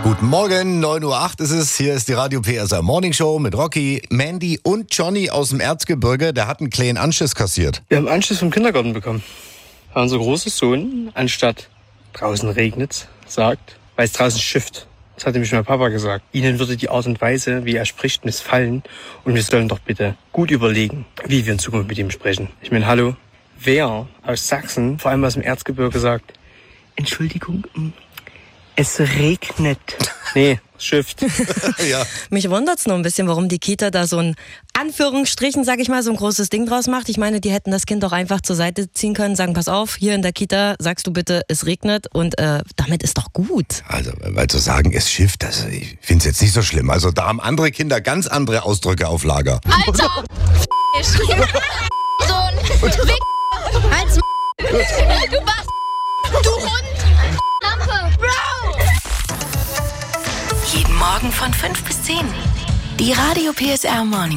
Guten Morgen, 9:08 Uhr ist es. Hier ist die Radio PSR Morning Show mit Rocky, Mandy und Johnny aus dem Erzgebirge. Der hat einen kleinen Anschiss kassiert. Wir haben Anschiss vom Kindergarten bekommen. Weil unser großer Sohn, anstatt draußen regnet's, sagt, weil es draußen schifft. Das hat nämlich mein Papa gesagt. Ihnen würde die Art und Weise, wie er spricht, missfallen. Und wir sollen doch bitte gut überlegen, wie wir in Zukunft mit ihm sprechen. Ich meine, hallo, wer aus Sachsen, vor allem aus dem Erzgebirge, sagt, Entschuldigung, es regnet. Nee, schifft. Ja. Mich wundert's nur ein bisschen, warum die Kita da so ein Anführungsstrichen, sag ich mal, so ein großes Ding draus macht. Ich meine, die hätten das Kind doch einfach zur Seite ziehen können, sagen, pass auf, hier in der Kita sagst du bitte, es regnet und damit ist doch gut. Also, weil zu sagen, es schifft, das, ich finde es jetzt nicht so schlimm. Also da haben andere Kinder ganz andere Ausdrücke auf Lager. Alter! So ein Wick... Halt's Du Bast... Du Hund! Lampe! Bro! Jeden Morgen von 5 bis 10. Die Radio PSR Morning